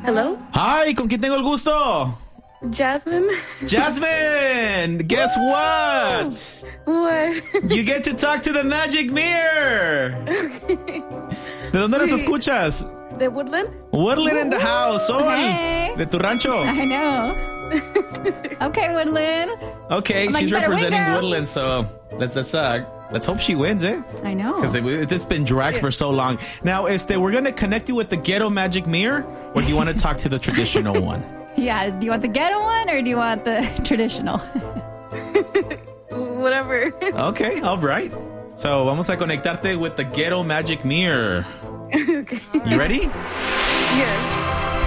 Hello? Hi, ¿con quién tengo el gusto? Jasmine? Jasmine, guess what? What? You get to talk to the magic mirror. ¿De dónde nos escuchas? ¿De Woodland? Woodland in the house. Sol. Hey. De tu rancho. I know. Okay, Woodland. Okay, like, she's you better win, representing girl. Woodland, so let's hope she wins, eh? I know. Because this has been dragged for so long. Now, we're going to connect you with the ghetto magic mirror, or do you want to talk to the traditional one? Yeah, do you want the ghetto one or do you want the traditional? Whatever. Okay, all right. So, vamos a conectarte with the ghetto magic mirror. Okay. You ready? Yes.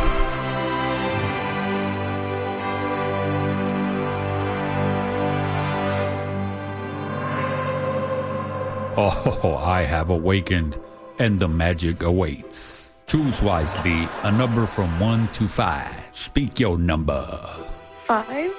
Oh, I have awakened, and the magic awaits. Choose wisely, a number from 1 to 5. Speak your number. 5?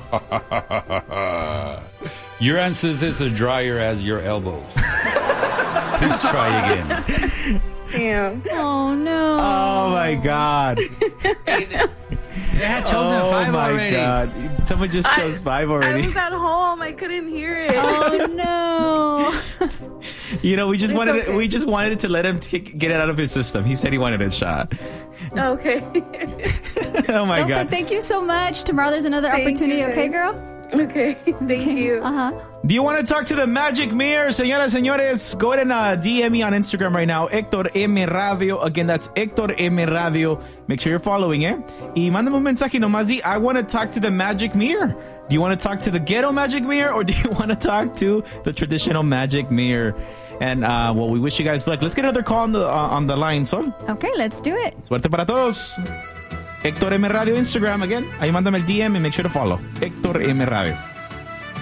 Your answers is as drier as your elbows. Please try again. Damn. Oh, no. Oh, my God. They had chosen 5 already. Oh, my God. Someone just chose 5 I already. was at home. I couldn't hear it. Oh, no. You know, we just It's wanted okay. we just wanted to let him get it out of his system. He said he wanted a shot. Okay. Oh, my Elsa, God. thank you so much. Tomorrow there's another Thank opportunity, you, okay, babe. girl? Okay. Thank you. Uh-huh. Do you want to talk to the magic mirror, señoras, señores? Go ahead and DM me on Instagram right now, Héctor M. Radio. Again, that's Héctor M. Radio. Make sure you're following, eh? Y mándame un mensaje nomás. I want to talk to the magic mirror. Do you want to talk to the ghetto magic mirror, or do you want to talk to the traditional magic mirror? And, well, we wish you guys luck. Let's get another call on the line, Sol. Okay, let's do it. Suerte para todos. Héctor M. Radio Instagram, again. Ahí mándame el DM and make sure to follow. Héctor M. Radio.